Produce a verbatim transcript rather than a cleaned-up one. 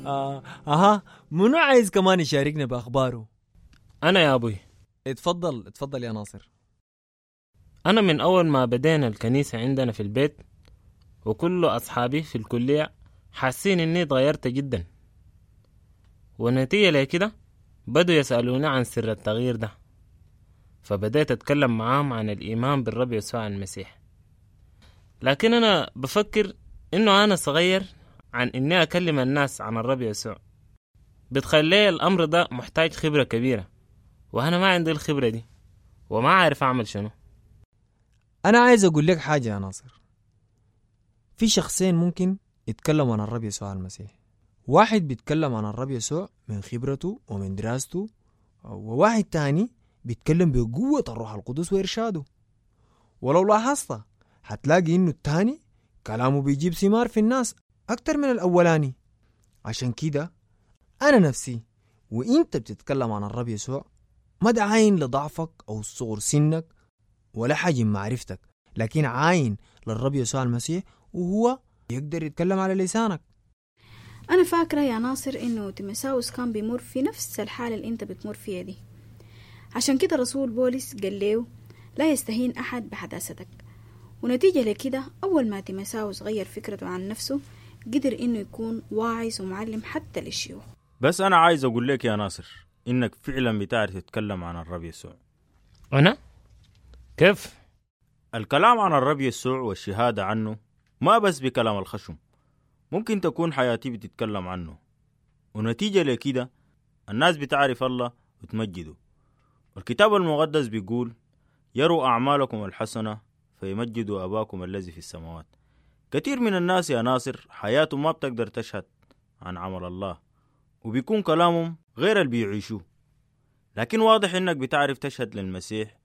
آه. أها منو عايز كمان يشاركنا بأخباره؟ أنا يا أبوي. اتفضل اتفضل يا ناصر. أنا من أول ما بدينا الكنيسة عندنا في البيت وكل أصحابي في الكلية حاسين إني اتغيرت جدا، ونتيجة لكده بدوا يسألوني عن سر التغيير ده، فبدأت أتكلم معاهم عن الإيمان بالرب يسوع المسيح. لكن أنا بفكر إنه أنا صغير عن إني أكلم الناس عن الرب يسوع، بتخلي الأمر ده محتاج خبرة كبيرة، وأنا ما عندي الخبرة دي وما عارف أعمل شنو. أنا عايز أقول لك حاجة يا ناصر. في شخصين ممكن يتكلموا عن الرب يسوع المسيح. واحد بيتكلم عن الرب يسوع من خبرته ومن دراسته، وواحد تاني بيتكلم بقوة الروح القدس وإرشاده. ولو لاحظت هتلاقي إنه التاني كلامه بيجيب ثمار في الناس أكتر من الأولاني. عشان كده أنا نفسي وإنت بتتكلم عن الرب يسوع ما ده عاين لضعفك أو صغر سنك ولا حجم معرفتك، لكن عاين للرب يسوع المسيح وهو يقدر يتكلم على لسانك. أنا فاكرة يا ناصر إنه تيموثاوس كان بيمر في نفس الحالة اللي أنت بتمر فيها دي، عشان كده رسول بولس قال له لا يستهين أحد بحداثتك. ونتيجة لكده أول ما تيموثاوس غير فكرته عن نفسه قدر إنه يكون واعظ ومعلم حتى للشيوخ. بس أنا عايز أقول لك يا ناصر إنك فعلا بتعرف تتكلم عن الرب يسوع. أنا؟ كيف؟ الكلام عن الرب يسوع والشهادة عنه ما بس بكلام الخشم، ممكن تكون حياتي بتتكلم عنه، ونتيجة لكده الناس بتعرف الله وتمجده. الكتاب المقدس بيقول يروا أعمالكم الحسنة فيمجدوا أباكم الذي في السماوات. كثير من الناس يا ناصر حياتهم ما بتقدر تشهد عن عمل الله، وبيكون كلامهم غير اللي بيعيشوه، لكن واضح إنك بتعرف تشهد للمسيح